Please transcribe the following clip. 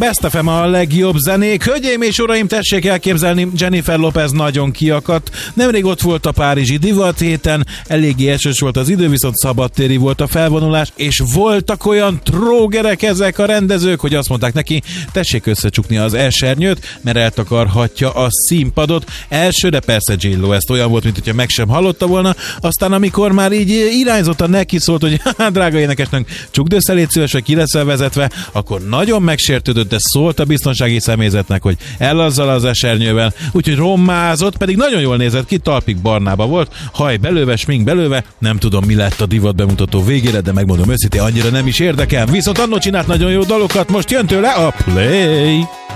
Best FM a legjobb zenék. Hölgyeim és uraim, tessék elképzelni, Jennifer Lopez nagyon kiakadt. Nemrég ott volt a párizsi divat héten, eléggé esős volt az idő, viszont szabadtéri volt a felvonulás, és voltak olyan trógerek ezek a rendezők, hogy azt mondták neki, tessék összecsukni az esernyőt, mert eltakarhatja a színpadot. Elsőre persze J-Lo, ezt olyan volt, mint hogyha meg sem hallotta volna, aztán amikor már így irányzottan neki szólt, hogy drága énekesnünk, csukd össze, légy szíves, hogy ki leszel vezetve, akkor nagyon megsértődött, de szólt a biztonsági személyzetnek, hogy elazzal az esernyővel, úgyhogy rommázott, pedig nagyon jól nézett ki, talpig barnába volt, haj belőve, smink belőve, nem tudom, mi lett a divat bemutató végére, de megmondom őszintén, annyira nem is érdekel, viszont annó csinált nagyon jó dalokat, most jön tőle a Play!